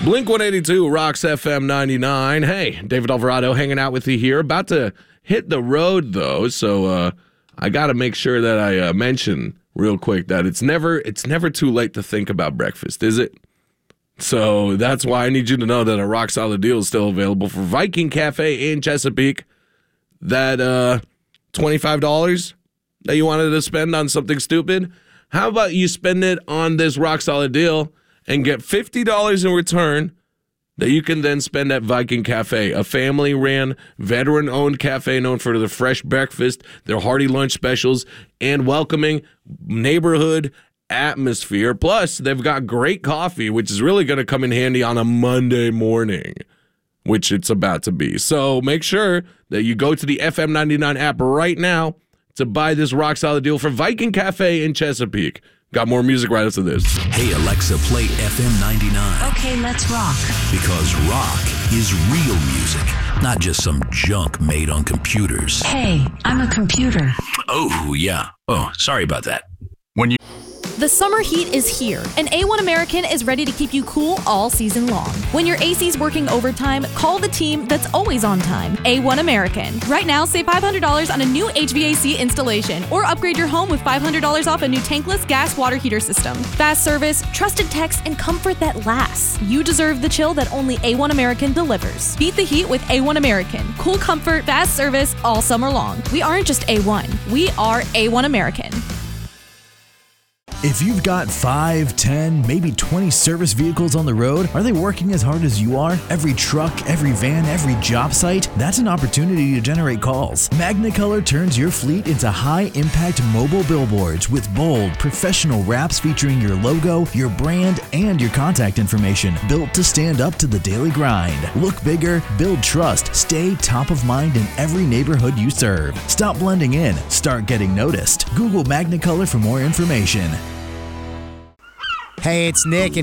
Blink 182 rocks FM 99. Hey, David Alvarado hanging out with you here. About to hit the road, though, so I got to make sure that I mention real quick that it's never too late to think about breakfast, is it? So that's why I need you to know that a rock solid deal is still available for Viking Cafe in Chesapeake. That $25 that you wanted to spend on something stupid, how about you spend it on this rock solid deal and get $50 in return that you can then spend at Viking Cafe, a family-ran, veteran-owned cafe known for their fresh breakfast, their hearty lunch specials, and welcoming neighborhood atmosphere. Plus, they've got great coffee, which is really going to come in handy on a Monday morning, which it's about to be. So make sure that you go to the FM99 app right now to buy this rock-solid deal for Viking Cafe in Chesapeake. Got more music right after this. Hey, Alexa, play FM 99. Okay, let's rock. Because rock is real music, not just some junk made on computers. Hey, I'm a computer. Oh, yeah. Oh, sorry about that. The summer heat is here, and A1 American is ready to keep you cool all season long. When your AC's working overtime, call the team that's always on time, A1 American. Right now, save $500 on a new HVAC installation, or upgrade your home with $500 off a new tankless gas water heater system. Fast service, trusted techs, and comfort that lasts. You deserve the chill that only A1 American delivers. Beat the heat with A1 American. Cool comfort, fast service, all summer long. We aren't just A1, we are A1 American. If you've got 5, 10, maybe 20 service vehicles on the road, are they working as hard as you are? Every truck, every van, every job site? That's an opportunity to generate calls. Magnicolor turns your fleet into high-impact mobile billboards with bold, professional wraps featuring your logo, your brand, and your contact information, built to stand up to the daily grind. Look bigger, build trust, stay top of mind in every neighborhood you serve. Stop blending in, start getting noticed. Google Magnicolor for more information. Hey, it's Nick, and